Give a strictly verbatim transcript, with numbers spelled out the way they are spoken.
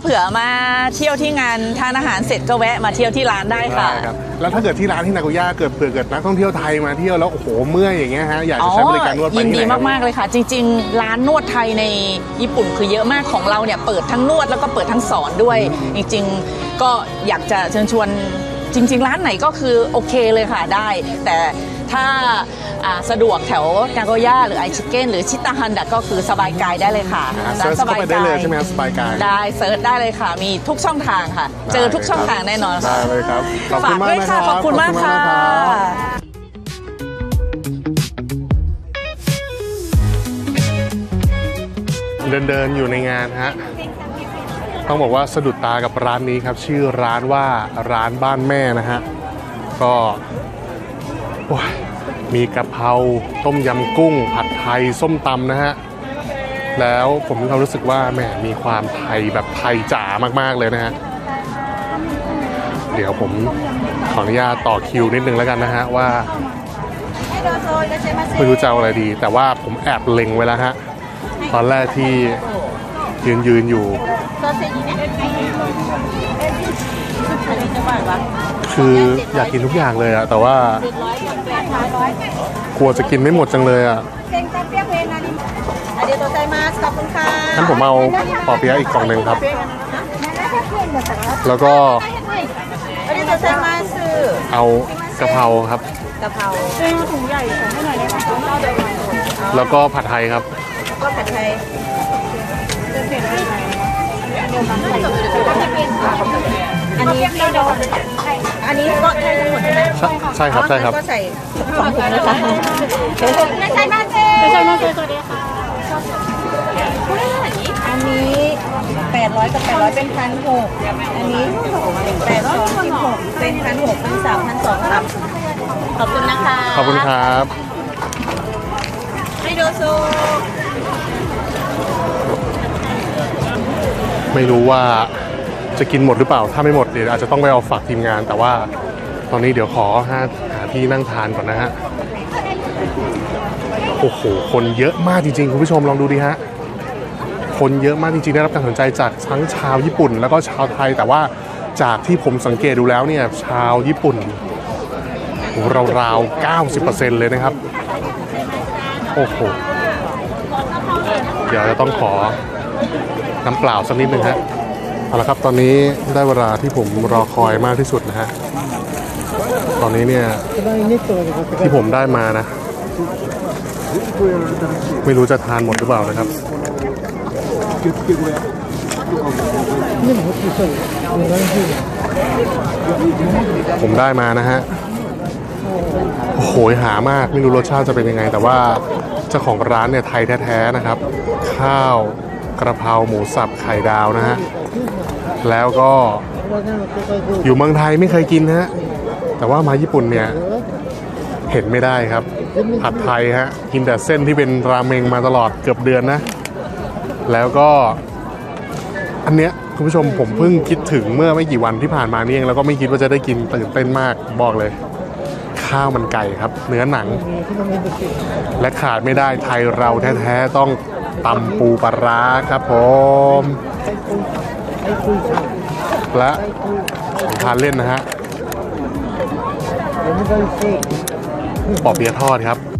ผื่อมาเที่ยวที่งานทานอาหารเสร็จก็แวะมาเที่ยวที่ร้านได้ค่ะได้ครับแล้วถ้าเกิดที่ร้านที่นาโกย่าเกิดเผื่อเกิดนักท่องเที่ยวไทยมาเที่ยวแล้วโอ้โหเมื่อยอย่างเงี้ยฮะอยากจะใช้บริการนวดไปที่ไหนยินดีมากๆเลยค่ะจริงๆร้านนวดไทยในญี่ปุ่นคือเยอะมากของเราเนี่ยเปิดทั้งนวดแล้วก็เปิดทั้งสอนด้วยจริงๆก็อยากจะเชิญชวนจริงๆร้านไหนก็คือโอเคเลยค่ะได้แต่ถ้าสะดวกแถวนาโกย่าหรือไอชิเก้นหรือชิตาฮันดะก็คือสบายกายได้เลยค่ะร้านสบายกายได้เลยใช่ไหมสบายกายได้เซิร์ชได้เลยค่ะมีทุกช่องทางค่ะเจอทุกช่องทางแน่นอนค่ะได้เลยครับขอบคุณมากนะครับขอบคุณมากค่ะเดินเดินอยู่ในงานฮะต้องบอกว่าสะดุดตากับร้านนี้ครับชื่อร้านว่าร้านบ้านแม่นะฮะก็มีกะเพราต้มยำกุ้งผัดไทยส้มตำนะฮะแล้วผมมีความรู้สึกว่าแหมมีความไทยแบบไทยจ๋ามากๆเลยนะฮะเดี๋ยวผมขออนุญาตต่อคิวนิดนึงแล้วกันนะฮะว่าไม่รู้จะเอาอะไรดีแต่ว่าผมแอบเล็งไว้แล้วฮะตอนแรกที่ยืนยืนอยู่คืออยากกินทุกอย่างเลยอะแต่ว่ากลัวจะกินไม่หมดจังเลยอะงั้นผมเอาปอเปี๊ยะอีกกล่องหนึ่งครับแล้วก็เอากะเพราครับกะเพราถุงใหญ่ให้หน่อยได้ไหมแล้วก็ผัดไทยครับก็ผัดไทยอันนี้ไม่โดนอันนี้ก็ใช่ทั้งหมดใช่ไหมใช่ครับใช่ครับก็ใส่สองถุงนะคะไม่ใช่มาเจไม่ใช่มาเจสวัสดีค่ะอันนี้แปดร้อยกับแปดร้อยเป็นพันหกอันนี้แปดสองสิบหกเป็นพันหกพันสามพันสองครับขอบคุณนะคะขอบคุณครับให้ดูซูไม่รู้ว่าจะกินหมดหรือเปล่าถ้าไม่หมดเดี๋ยวอาจจะต้องไปเอาฝากทีมงานแต่ว่าตอนนี้เดี๋ยวขอหาหาที่นั่งทานก่อนนะฮะโอ้โหคนเยอะมากจริงๆคุณผู้ชมลองดูดิฮะคนเยอะมากจริงๆได้รับการสนใจจากทั้งชาวญี่ปุ่นแล้วก็ชาวไทยแต่ว่าจากที่ผมสังเกตดูแล้วเนี่ยชาวญี่ปุ่นราวๆ เก้าสิบเปอร์เซ็นต์ เลยนะครับโอ้โหเดี๋ยวจะต้องขอน้ำเปล่าสักนิดนึงฮะเอาละครับตอนนี้ได้เวลาที่ผมรอคอยมากที่สุดนะฮะตอนนี้เนี่ยที่ผมได้มานะไม่รู้จะทานหมดหรือเปล่านะครับผมได้มานะฮะโอ้โหหามากไม่รู้รสชาติจะเป็นยังไงแต่ว่าเจ้าของร้านเนี่ยไทยแท้ๆนะครับข้าวกระเพราหมูสับไข่ดาวนะฮะแล้วก็อยู่เมืองไทยไม่เคยกินฮะแต่ว่ามาญี่ปุ่นเนี่ยเห็นไม่ได้ครับผัดไทยฮะกินแต่เส้นที่เป็นราเมงมาตลอดเกือบเดือนนะแล้วก็อันเนี้ยคุณผู้ชมผมเพิ่งคิดถึงเมื่อไม่กี่วันที่ผ่านมานี่เองแล้วก็ไม่คิดว่าจะได้กินตื่นเต้นมากบอกเลยข้าวมันไก่ครับเนื้อหนังและขาดไม่ได้ไทยเราแท้ๆต้องตำปูปลาร้าครับผมและทานเล่นนะฮะปอเปี๊ยะทอดครับ